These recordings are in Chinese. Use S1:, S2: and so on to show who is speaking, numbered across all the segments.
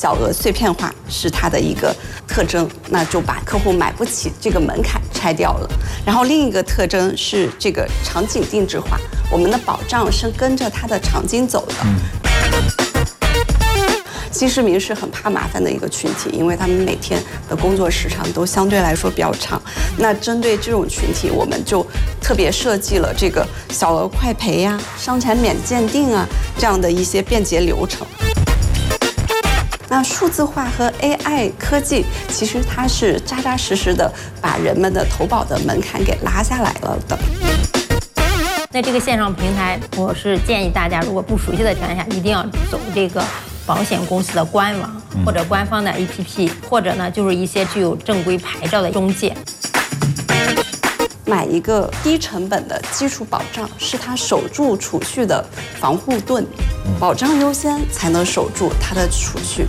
S1: 小额碎片化是它的一个特征，那就把客户买不起这个门槛拆掉了。然后另一个特征是这个场景定制化，我们的保障是跟着它的场景走的。新市民是很怕麻烦的一个群体，因为他们每天的工作时长都相对来说比较长。那针对这种群体，我们就特别设计了这个小额快赔呀、伤残免鉴定啊这样的一些便捷流程。那数字化和 AI 科技，其实它是扎扎实实的把人们的投保的门槛给拉下来了的。
S2: 那这个线上平台，我是建议大家，如果不熟悉的情况下，一定要走这个保险公司的官网或者官方的 APP， 或者呢就是一些具有正规牌照的中介。
S1: 买一个低成本的基础保障，是他守住储蓄的防护盾，保障优先才能守住他的储蓄。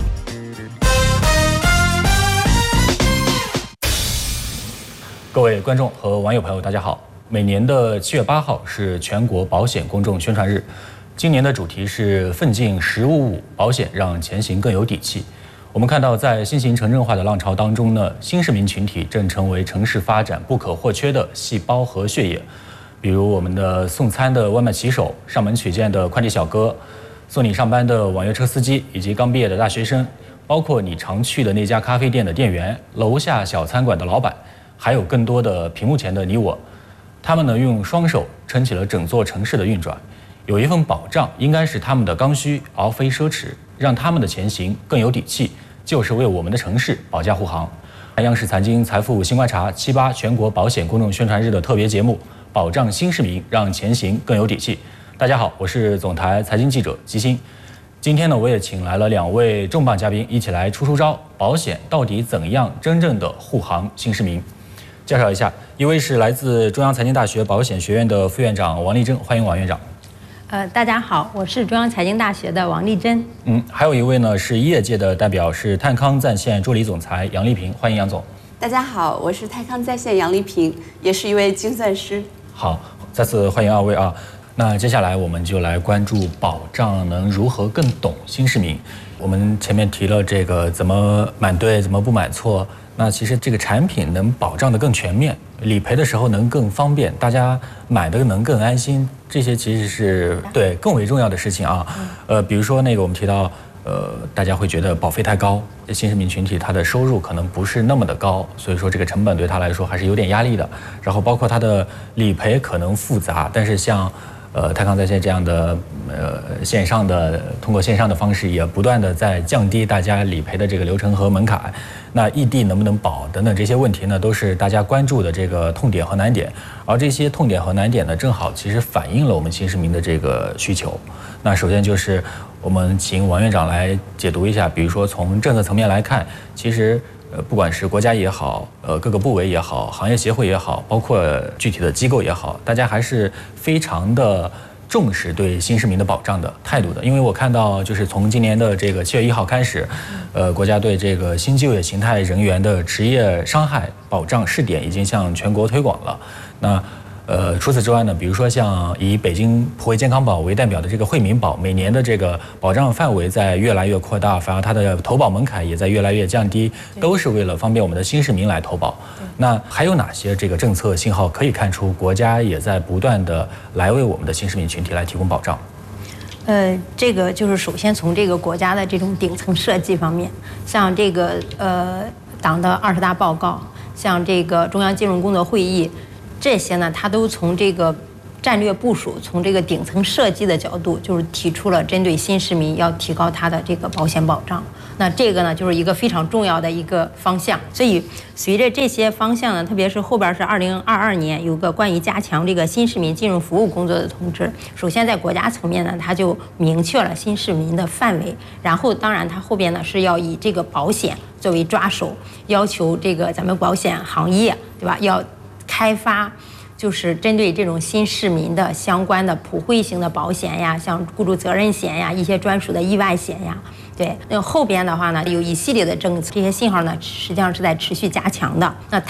S3: 各位观众和网友朋友，大家好！每年的7月8号是全国保险公众宣传日，今年的主题是奋进1055，保险让前行更有底气。我们看到，在新型城镇化的浪潮当中呢，新市民群体正成为城市发展不可或缺的细胞和血液。比如我们的送餐的外卖骑手、上门取件的快递小哥、送你上班的网约车司机，以及刚毕业的大学生，包括你常去的那家咖啡店的店员、楼下小餐馆的老板，还有更多的屏幕前的你我，他们呢用双手撑起了整座城市的运转。有一份保障应该是他们的刚需，而非奢侈，让他们的前行更有底气，就是为我们的城市保驾护航。央视财经财富新观察7·8全国保险公众宣传日的特别节目，保障新市民，让前行更有底气。大家好，我是总台财经记者吉鑫。今天呢，我也请来了2位重磅嘉宾，一起来出招，保险到底怎样真正的护航新市民？介绍一下，一位是来自中央财经大学保险学院的副院长王丽珍，欢迎王院长。
S2: 大家好，我是中央财经大学的王丽珍。
S3: 还有一位呢是业界的代表，是泰康在线助理总裁杨丽萍，欢迎杨总。
S1: 大家好，我是泰康在线杨丽萍，也是一位精算师。
S3: 好，再次欢迎2位啊。那接下来我们就来关注保障能如何更懂新市民。我们前面提了这个怎么买对，怎么不买错。那其实这个产品能保障得更全面，理赔的时候能更方便，大家买的能更安心，这些其实是对更为重要的事情啊。比如说那个我们提到，大家会觉得保费太高，新市民群体他的收入可能不是那么的高，所以说这个成本对他来说还是有点压力的。然后包括他的理赔可能复杂，但是像泰康在线这样的线上的通过线上的方式，也不断的在降低大家理赔的这个流程和门槛。那异地能不能保等等这些问题呢，都是大家关注的这个痛点和难点。而这些痛点和难点呢，正好其实反映了我们新市民的这个需求。那首先就是我们请王院长来解读一下，比如说从政策层面来看，其实不管是国家也好，各个部委也好，行业协会也好，包括具体的机构也好，大家还是非常的重视对新市民的保障的态度的。因为我看到就是从今年的这个7月1号开始，国家对这个新就业形态人员的职业伤害保障试点已经向全国推广了。那除此之外呢，比如说像以北京普惠健康宝为代表的这个惠民保，每年的这个保障范围在越来越扩大，反而它的投保门槛也在越来越降低，都是为了方便我们的新市民来投保。那还有哪些这个政策信号可以看出国家也在不断的来为我们的新市民群体来提供保障？
S2: 这个就是首先从这个国家的这种顶层设计方面，像这个党的20大报告，像这个中央金融工作会议，这些呢，它都从这个战略部署，从这个顶层设计的角度，就是提出了针对新市民要提高它的这个保险保障。那这个呢，就是一个非常重要的一个方向。所以随着这些方向呢，特别是后边是2022年有个关于加强这个新市民金融服务工作的通知。首先在国家层面呢，它就明确了新市民的范围，然后当然它后边呢是要以这个保险作为抓手，要求这个咱们保险行业，对吧？要开发就是针对这种新市民的相关的普惠型的保险呀，像雇主责任险呀，一些专属的意外险呀。对，那后边的话呢，有一系列的政策，这些信号呢实际上是在持续加强的。那它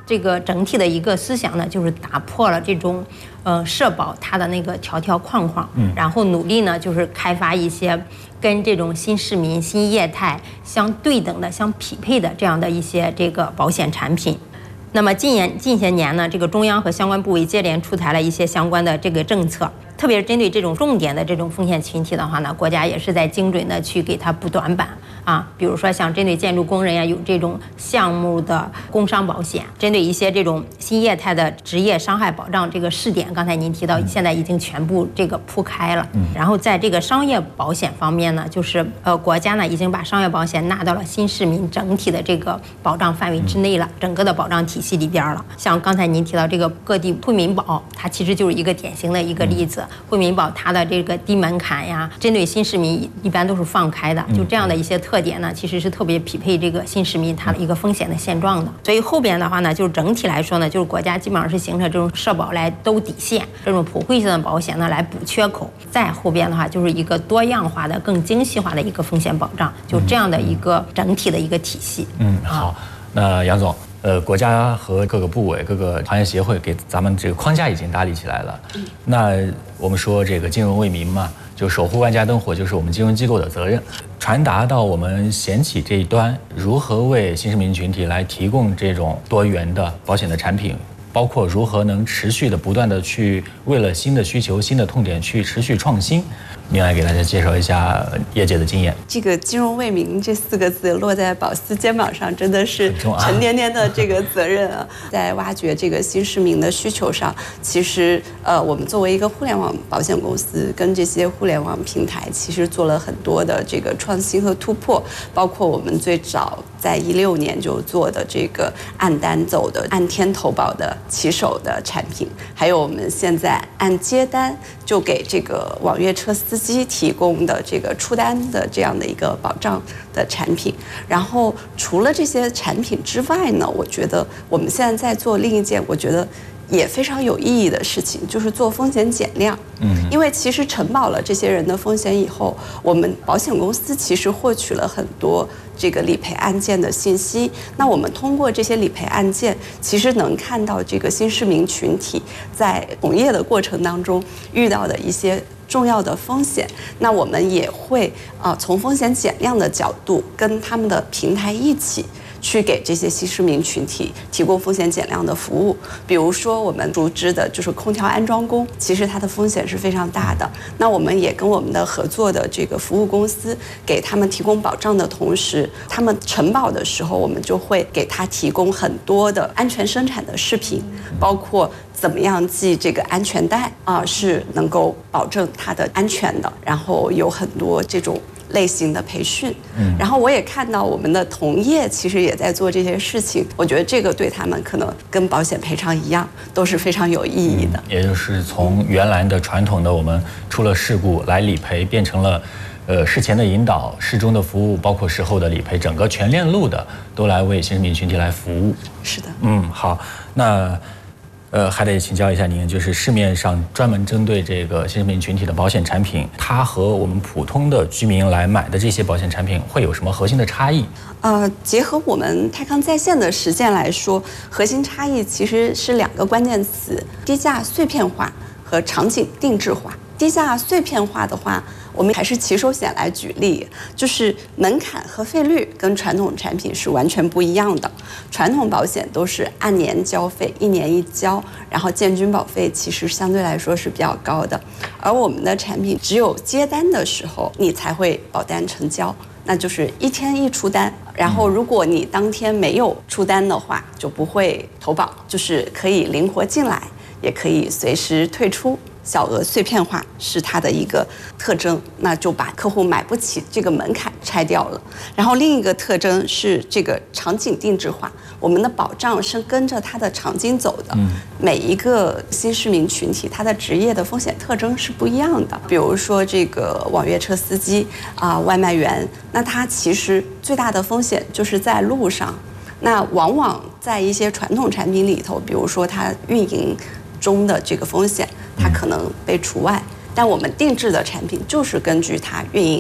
S2: 这个整体的一个思想呢，就是打破了这种社保它的那个条条框框，然后努力呢就是开发一些跟这种新市民、新业态相对等的、相匹配的这样的一些这个保险产品。那么近些年呢，这个中央和相关部委接连出台了一些相关的这个政策，特别是针对这种重点的这种风险群体的话呢，国家也是在精准的去给它补短板啊。比如说像针对建筑工人呀，有这种项目的工伤保险；针对一些这种新业态的职业伤害保障这个试点，刚才您提到现在已经全部这个铺开了。然后在这个商业保险方面呢，就是国家呢已经把商业保险纳到了新市民整体的这个保障范围之内了，整个的保障体系里边了。像刚才您提到这个各地惠民保，它其实就是一个典型的一个例子。惠民保它的这个低门槛呀，针对新市民一般都是放开的，就这样的一些特点呢，其实是特别匹配这个新市民它的一个风险的现状的。所以后边的话呢，就是整体来说呢，就是国家基本上是形成这种社保来兜底线，这种普惠性的保险呢来补缺口。再后边的话就是一个多样化的、更精细化的一个风险保障，就这样的一个整体的一个体系。
S3: 好，那杨总。国家和各个部委、各个行业协会给咱们这个框架已经搭立起来了。那我们说这个金融为民嘛，就守护万家灯火，就是我们金融机构的责任。传达到我们险企这一端，如何为新市民群体来提供这种多元的保险的产品，包括如何能持续的、不断的去为了新的需求、新的痛点去持续创新。您来给大家介绍一下业界的经验。
S1: 这个金融为民这4个字落在宝司肩膀上，真的是沉甸甸的这个责任啊！在挖掘这个新市民的需求上，其实我们作为一个互联网保险公司，跟这些互联网平台其实做了很多的这个创新和突破，包括我们最早在16年就做的这个按单走的、按天投保的骑手的产品，还有我们现在按接单就给这个网约车司机提供的这个出单的这样的一个保障的产品。然后除了这些产品之外呢，我觉得我们现在在做另一件我觉得也非常有意义的事情，就是做风险减量。因为其实承保了这些人的风险以后，我们保险公司其实获取了很多这个理赔案件的信息。那我们通过这些理赔案件，其实能看到这个新市民群体在从业的过程当中遇到的一些重要的风险。那我们也会从风险减量的角度，跟他们的平台一起去给这些新市民群体提供风险减量的服务。比如说我们熟知的就是空调安装工，其实它的风险是非常大的。那我们也跟我们的合作的这个服务公司给他们提供保障的同时，他们承保的时候，我们就会给他提供很多的安全生产的视频，包括怎么样系这个安全带是能够保证它的安全的，然后有很多这种类型的培训。然后我也看到我们的同业其实也在做这些事情，我觉得这个对他们可能跟保险赔偿一样，都是非常有意义的。
S3: 也就是从原来的传统的我们出了事故来理赔，变成了事前的引导、事中的服务，包括事后的理赔，整个全链路的都来为新市民群体来服务。
S1: 是的。
S3: 好，那还得请教一下您，就是市面上专门针对这个新市民群体的保险产品，它和我们普通的居民来买的这些保险产品会有什么核心的差异？
S1: 结合我们泰康在线的实践来说，核心差异其实是2个关键词：低价碎片化和场景定制化。低价碎片化的话，我们还是骑手险来举例，就是门槛和费率跟传统产品是完全不一样的。传统保险都是按年交费，1年1交，然后建均保费其实相对来说是比较高的。而我们的产品只有接单的时候你才会保单成交，那就是1天1出单，然后如果你当天没有出单的话就不会投保，就是可以灵活进来，也可以随时退出。小额碎片化是它的一个特征，那就把客户买不起这个门槛拆掉了。然后另一个特征是这个场景定制化，我们的保障是跟着它的场景走的。每一个新市民群体，他的职业的风险特征是不一样的。比如说这个网约车司机外卖员，那他其实最大的风险就是在路上。那往往在一些传统产品里头，比如说它运营中的这个风险，它可能被除外。但我们定制的产品就是根据它运营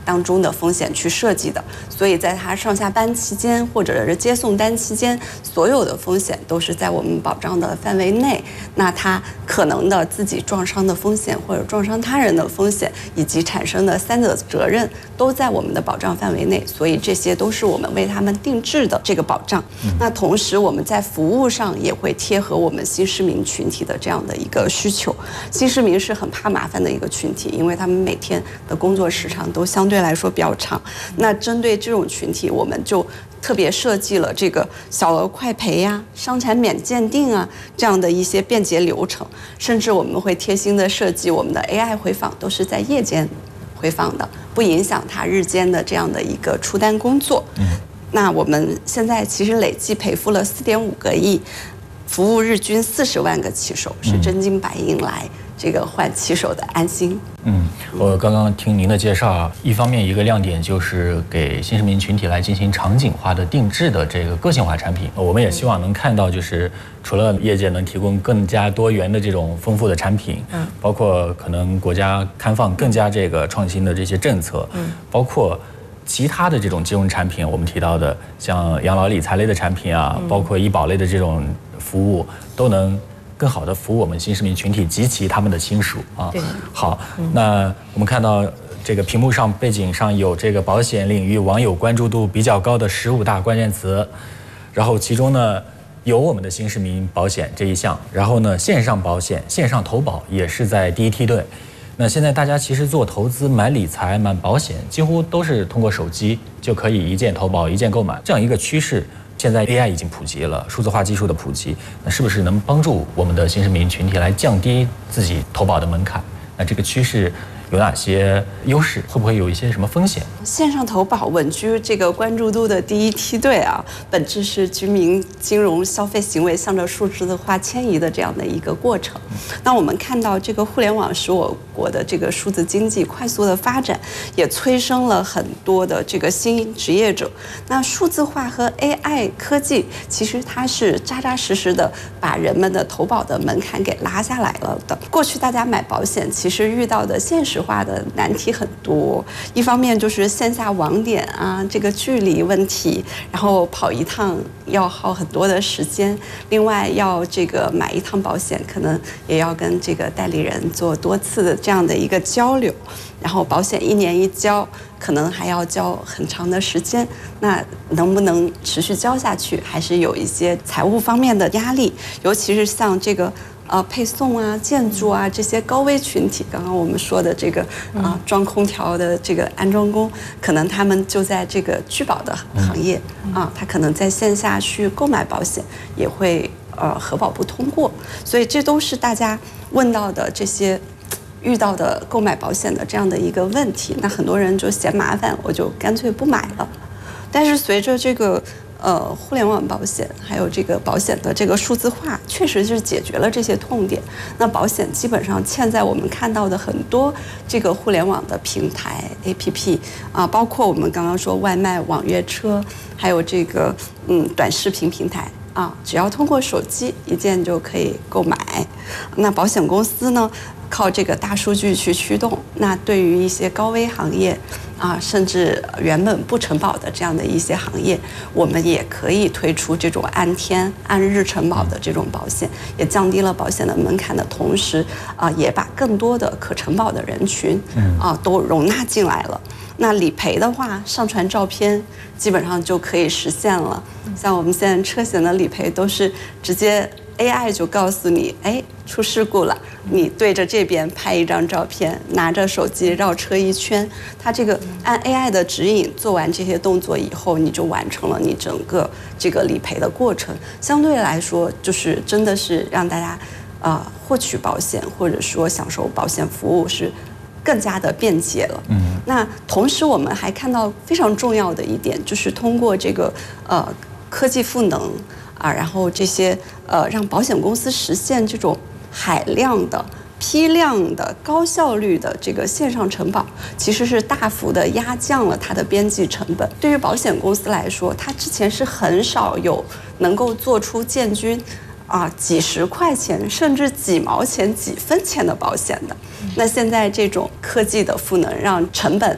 S1: 当中的风险去设计的，所以在他上下班期间或者是接送单期间，所有的风险都是在我们保障的范围内。那他可能的自己撞伤的风险或者撞伤他人的风险，以及产生的三者责任，都在我们的保障范围内，所以这些都是我们为他们定制的这个保障。那同时我们在服务上也会贴合我们新市民群体的这样的一个需求。新市民是很怕麻烦的一个群体，因为他们每天的工作时长都相对来说比较长。那针对这种群体，我们就特别设计了这个小额快赔呀、伤残免鉴定啊这样的一些便捷流程，甚至我们会贴心的设计我们的 AI 回访都是在夜间回访的，不影响他日间的这样的一个出单工作。那我们现在其实累计赔付了4.5个亿，服务日均40万个骑手，是真金白银来这个换骑手的安心。
S3: 我刚刚听您的介绍啊，一方面一个亮点就是给新市民群体来进行场景化的定制的这个个性化产品，我们也希望能看到，就是除了业界能提供更加多元的这种丰富的产品，包括可能国家开放更加这个创新的这些政策，包括其他的这种金融产品，我们提到的像养老理财类的产品啊，包括医保类的这种服务，都能更好的服务我们新市民群体及其他们的亲属啊。好，那我们看到这个屏幕上背景上有这个保险领域网友关注度比较高的15大关键词，然后其中呢有我们的新市民保险这一项，然后呢线上保险、线上投保也是在第一梯队。那现在大家其实做投资、买理财、买保险，几乎都是通过手机就可以一键投保、一键购买，这样一个趋势。现在 AI 已经普及了，数字化技术的普及，那是不是能帮助我们的新市民群体来降低自己投保的门槛？那这个趋势有哪些优势？会不会有一些什么风险？
S1: 线上投保稳居这个关注度的第一梯队啊，本质是居民金融消费行为向着数字化迁移的这样的一个过程。那我们看到这个互联网使我国的这个数字经济快速的发展，也催生了很多的这个新职业者。那数字化和 AI 科技其实它是扎扎实实的把人们的投保的门槛给拉下来了的。过去大家买保险其实遇到的现实化的难题很多，一方面就是线下网点啊，这个距离问题，然后跑一趟要耗很多的时间，另外要这个买一趟保险，可能也要跟这个代理人做多次的这样的一个交流，然后保险1年一交，可能还要交很长的时间，那能不能持续交下去，还是有一些财务方面的压力，尤其是像这个配送啊、建筑啊这些高危群体，刚刚我们说的这个装空调的这个安装工，可能他们就在这个居保的行业他可能在线下去购买保险也会核保不通过，所以这都是大家问到的这些遇到的购买保险的这样的一个问题。那很多人就嫌麻烦，我就干脆不买了。但是随着这个互联网保险还有这个保险的这个数字化，确实是解决了这些痛点。那保险基本上嵌在我们看到的很多这个互联网的平台 APP 包括我们刚刚说外卖、网约车，还有这个短视频平台只要通过手机一键就可以购买。那保险公司呢，靠这个大数据去驱动，那对于一些高危行业甚至原本不承保的这样的一些行业，我们也可以推出这种按天按日承保的这种保险，也降低了保险的门槛的同时也把更多的可承保的人群都容纳进来了。那理赔的话，上传照片基本上就可以实现了。像我们现在车险的理赔都是直接 AI 就告诉你，出事故了，你对着这边拍一张照片，拿着手机绕车一圈，它这个按 AI 的指引做完这些动作以后，你就完成了你整个这个理赔的过程。相对来说，就是真的是让大家获取保险或者说享受保险服务是更加的便捷了。那同时我们还看到非常重要的一点，就是通过这个科技赋能然后这些让保险公司实现这种海量的、批量的、高效率的这个线上承保，其实是大幅的压降了它的边际成本。对于保险公司来说，它之前是很少有能够做出建均几十块钱甚至几毛钱、几分钱的保险的。那现在这种科技的赋能，让成本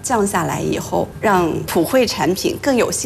S1: 降下来以后，让普惠产品更有信